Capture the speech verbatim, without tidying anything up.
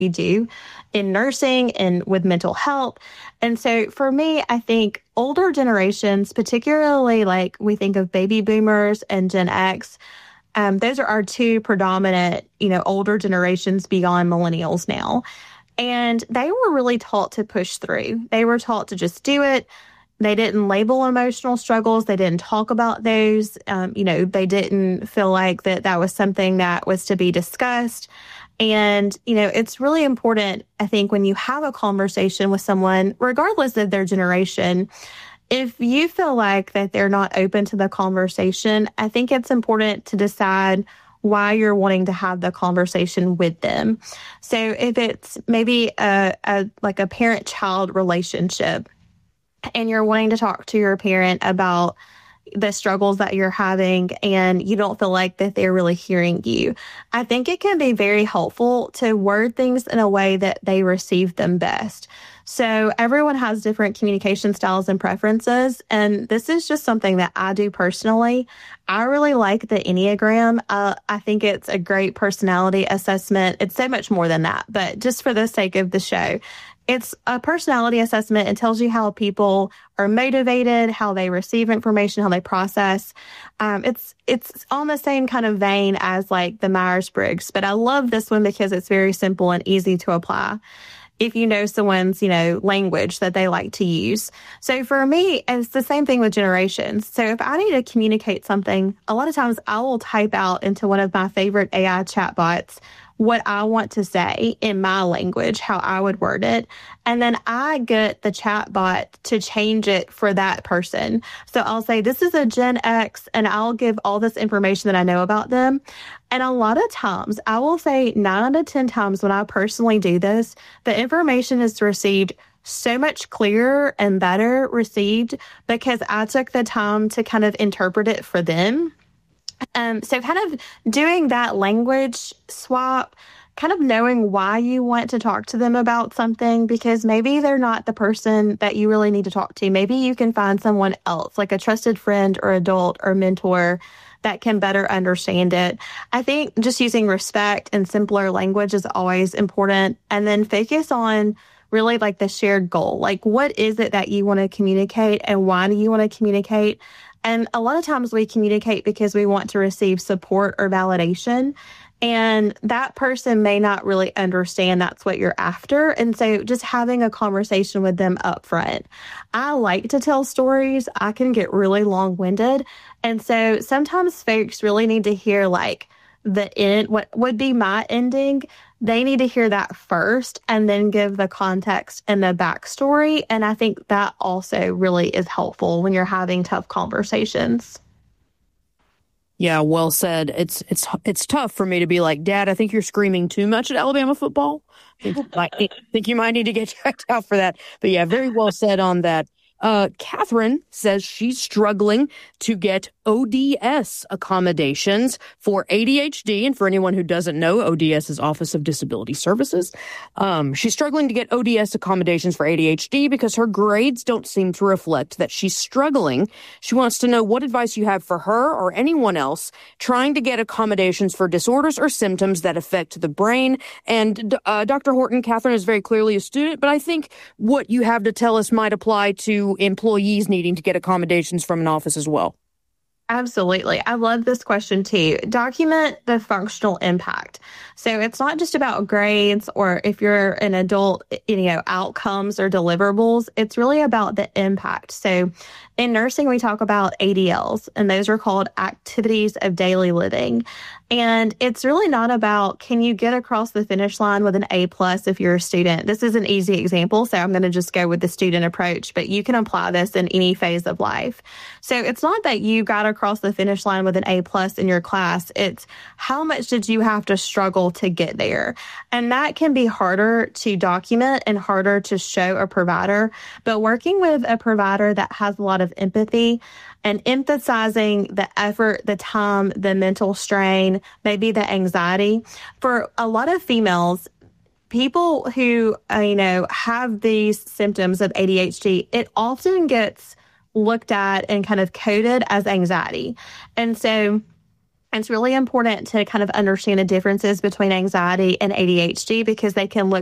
we do in nursing and with mental health. And so for me, I think older generations, particularly like we think of baby boomers and Gen X, um, those are our two predominant, you know, older generations beyond millennials now. And they were really taught to push through. They were taught to just do it. They didn't label emotional struggles. They didn't talk about those. Um, you know, they didn't feel like that that was something that was to be discussed. And, you know, it's really important, I think, when you have a conversation with someone, regardless of their generation, if you feel like that they're not open to the conversation, I think it's important to decide why you're wanting to have the conversation with them. So if it's maybe a, a like a parent-child relationship, and you're wanting to talk to your parent about the struggles that you're having and you don't feel like that they're really hearing you, I think it can be very helpful to word things in a way that they receive them best. So everyone has different communication styles and preferences, and this is just something that I do personally. I really like the Enneagram. Uh, I think it's a great personality assessment. It's so much more than that, but just for the sake of the show, it's a personality assessment. It tells you how people are motivated, how they receive information, how they process. Um, it's it's on the same kind of vein as like the Myers-Briggs, but I love this one because it's very simple and easy to apply if you know someone's, you know, language that they like to use. So for me, it's the same thing with generations. So if I need to communicate something, a lot of times I will type out into one of my favorite A I chatbots what I want to say in my language, how I would word it. And then I get the chatbot to change it for that person. So I'll say, this is a Gen X, and I'll give all this information that I know about them. And a lot of times, I will say nine out of ten times when I personally do this, the information is received so much clearer and better received because I took the time to kind of interpret it for them. Um, so kind of doing that language swap, kind of knowing why you want to talk to them about something, because maybe they're not the person that you really need to talk to. Maybe you can find someone else, like a trusted friend or adult or mentor, that can better understand it. I think just using respect and simpler language is always important. And then focus on really like the shared goal. Like, what is it that you want to communicate and why do you want to communicate? And a lot of times we communicate because we want to receive support or validation. And that person may not really understand that's what you're after. And so just having a conversation with them up front. I like to tell stories. I can get really long-winded. And so sometimes folks really need to hear like the end, what would be my ending. They need to hear that first and then give the context and the backstory. And I think that also really is helpful when you're having tough conversations. Yeah, well said. It's it's it's tough for me to be like, Dad, I think you're screaming too much at Alabama football. I think, I think you might need to get checked out for that. But yeah, very well said on that. Uh, Catherine says she's struggling to get O D S accommodations for A D H D. And for anyone who doesn't know, O D S is Office of Disability Services. Um, she's struggling to get O D S accommodations for A D H D because her grades don't seem to reflect that she's struggling. She wants to know what advice you have for her or anyone else trying to get accommodations for disorders or symptoms that affect the brain. And uh, Doctor Horton, Catherine is very clearly a student, but I think what you have to tell us might apply to employees needing to get accommodations from an office as well. Absolutely. I love this question too. Document the functional impact. So it's not just about grades or if you're an adult, you know, outcomes or deliverables. It's really about the impact. So in nursing, we talk about A D Ls, and those are called activities of daily living. And it's really not about, can you get across the finish line with an A plus if you're a student? This is an easy example, so I'm going to just go with the student approach, but you can apply this in any phase of life. So it's not that you got across the finish line with an A plus in your class. It's how much did you have to struggle to get there? And that can be harder to document and harder to show a provider. But working with a provider that has a lot of empathy and emphasizing the effort, the time, the mental strain, maybe the anxiety. For a lot of females, people who, uh, you know, have these symptoms of A D H D, it often gets looked at and kind of coded as anxiety. And so It's really important to kind of understand the differences between anxiety and A D H D because they can look